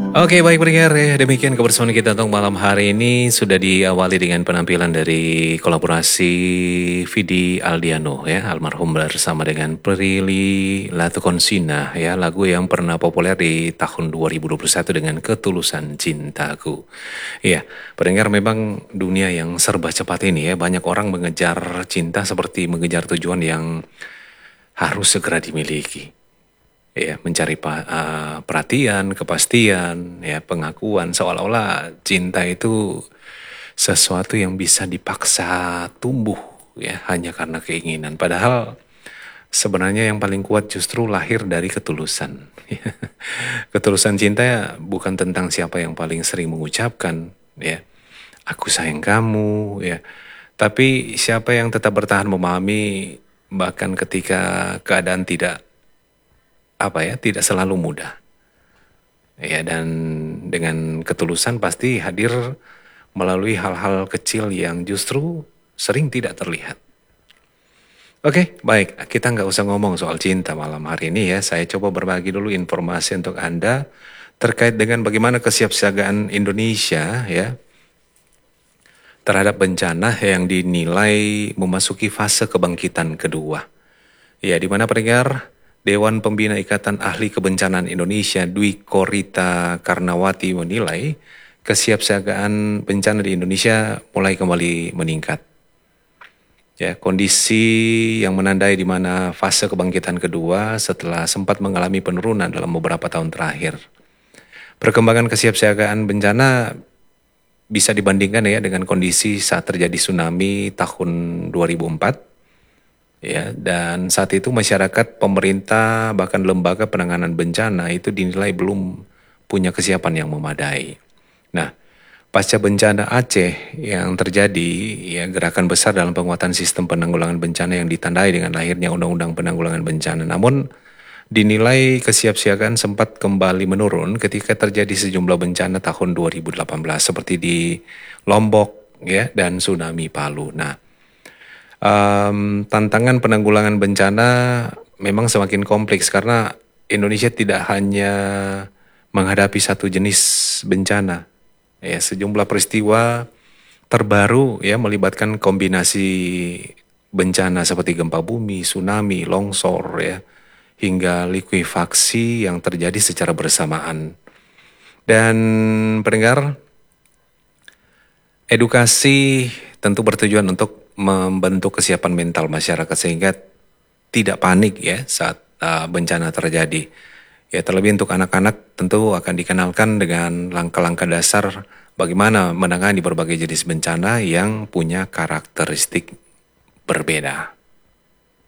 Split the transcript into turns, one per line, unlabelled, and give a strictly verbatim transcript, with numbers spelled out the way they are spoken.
Oke, baik pendengar ya, demikian kebersamaan kita untuk malam hari ini sudah diawali dengan penampilan dari kolaborasi Vidi Aldiano ya, almarhum bersama dengan Prilly Latukonsina ya, lagu yang pernah populer di tahun dua ribu dua puluh satu dengan Ketulusan Cintaku. Iya, pendengar memang dunia yang serba cepat ini ya, banyak orang mengejar cinta seperti mengejar tujuan yang harus segera dimiliki ya, mencari pa- uh, perhatian, kepastian, ya pengakuan seolah-olah cinta itu sesuatu yang bisa dipaksa tumbuh ya hanya karena keinginan. Padahal sebenarnya yang paling kuat justru lahir dari ketulusan. Ketulusan cinta bukan tentang siapa yang paling sering mengucapkan ya aku sayang kamu ya, tapi siapa yang tetap bertahan memahami bahkan ketika keadaan tidak apa ya tidak selalu mudah. Ya, dan dengan ketulusan pasti hadir melalui hal-hal kecil yang justru sering tidak terlihat. Oke, baik. Kita nggak usah ngomong soal cinta malam hari ini ya. Saya coba berbagi dulu informasi untuk Anda terkait dengan bagaimana kesiapsiagaan Indonesia ya terhadap bencana yang dinilai memasuki fase kebangkitan kedua. Ya, di mana pendengar Dewan Pembina Ikatan Ahli Kebencanaan Indonesia Dwi Korita Karnawati menilai kesiapsiagaan bencana di Indonesia mulai kembali meningkat. Ya, kondisi yang menandai di mana fase kebangkitan kedua setelah sempat mengalami penurunan dalam beberapa tahun terakhir. Perkembangan kesiapsiagaan bencana bisa dibandingkan ya dengan kondisi saat terjadi tsunami tahun dua ribu empat. Ya, dan saat itu masyarakat, pemerintah, bahkan lembaga penanganan bencana itu dinilai belum punya kesiapan yang memadai. Nah, pasca bencana Aceh yang terjadi, ya gerakan besar dalam penguatan sistem penanggulangan bencana yang ditandai dengan lahirnya Undang-Undang Penanggulangan Bencana. Namun, dinilai kesiapsiagaan sempat kembali menurun ketika terjadi sejumlah bencana tahun dua ribu delapan belas seperti di Lombok ya dan tsunami Palu. Nah, Um, tantangan penanggulangan bencana memang semakin kompleks karena Indonesia tidak hanya menghadapi satu jenis bencana. Ya, sejumlah peristiwa terbaru ya melibatkan kombinasi bencana seperti gempa bumi, tsunami, longsor ya, hingga likuifaksi yang terjadi secara bersamaan. Dan pendengar, edukasi tentu bertujuan untuk membentuk kesiapan mental masyarakat sehingga tidak panik ya saat uh, bencana terjadi. Ya, terlebih untuk anak-anak tentu akan dikenalkan dengan langkah-langkah dasar bagaimana menangani berbagai jenis bencana yang punya karakteristik berbeda.